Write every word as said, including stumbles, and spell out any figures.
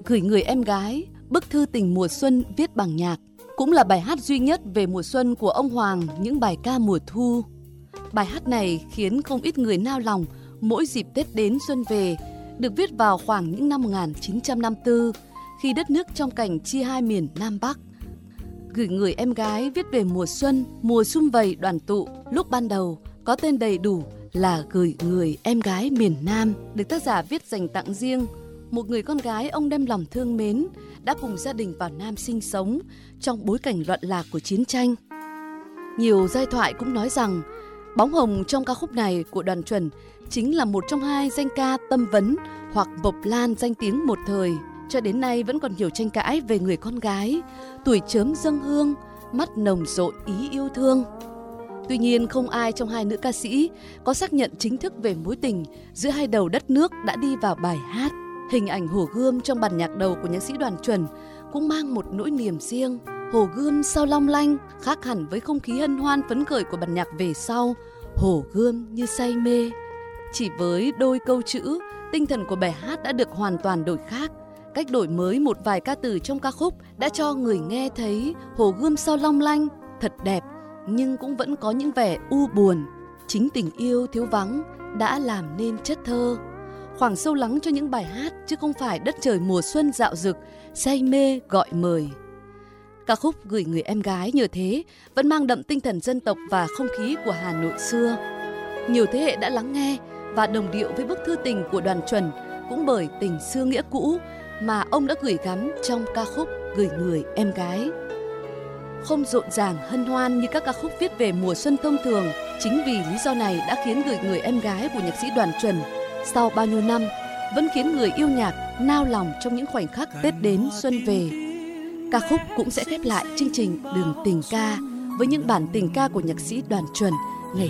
Gửi người em gái, bức thư tình mùa xuân viết bằng nhạc, cũng là bài hát duy nhất về mùa xuân của ông Hoàng những bài ca mùa thu. Bài hát này khiến không ít người nao lòng mỗi dịp Tết đến xuân về, được viết vào khoảng những năm một nghìn chín trăm năm mươi tư, khi đất nước trong cảnh chia hai miền Nam Bắc. Gửi người em gái viết về mùa xuân, mùa sum vầy đoàn tụ, lúc ban đầu có tên đầy đủ là Gửi người em gái miền Nam, được tác giả viết dành tặng riêng một người con gái ông đem lòng thương mến, đã cùng gia đình vào Nam sinh sống trong bối cảnh loạn lạc của chiến tranh. Nhiều giai thoại cũng nói rằng bóng hồng trong ca khúc này của Đoàn Chuẩn chính là một trong hai danh ca Tâm Vấn hoặc Mộc Lan danh tiếng một thời. Cho đến nay vẫn còn nhiều tranh cãi về người con gái, tuổi chớm dâng hương, mắt nồng rộn ý yêu thương. Tuy nhiên không ai trong hai nữ ca sĩ có xác nhận chính thức về mối tình giữa hai đầu đất nước đã đi vào bài hát. Hình ảnh hồ gươm trong bản nhạc đầu của nhạc sĩ Đoàn Chuẩn cũng mang một nỗi niềm riêng. Hồ gươm sao long lanh, khác hẳn với không khí hân hoan phấn khởi của bản nhạc về sau. Hồ gươm như say mê. Chỉ với đôi câu chữ, tinh thần của bài hát đã được hoàn toàn đổi khác. Cách đổi mới một vài ca từ trong ca khúc đã cho người nghe thấy hồ gươm sao long lanh thật đẹp, nhưng cũng vẫn có những vẻ u buồn. Chính tình yêu thiếu vắng đã làm nên chất thơ, khoảng sâu lắng cho những bài hát, chứ không phải đất trời mùa xuân dạo dực, say mê gọi mời. Ca khúc Gửi người em gái nhờ thế vẫn mang đậm tinh thần dân tộc và không khí của Hà Nội xưa. Nhiều thế hệ đã lắng nghe và đồng điệu với bức thư tình của Đoàn Chuẩn, cũng bởi tình xưa nghĩa cũ mà ông đã gửi gắm trong ca khúc Gửi người em gái. Không rộn ràng hân hoan như các ca khúc viết về mùa xuân thông thường, chính vì lý do này đã khiến Gửi người em gái của nhạc sĩ Đoàn Chuẩn sau bao nhiêu năm vẫn khiến người yêu nhạc nao lòng trong những khoảnh khắc Tết đến xuân về. Ca khúc cũng sẽ khép lại chương trình Đường Tình Ca với những bản tình ca của nhạc sĩ Đoàn Chuẩn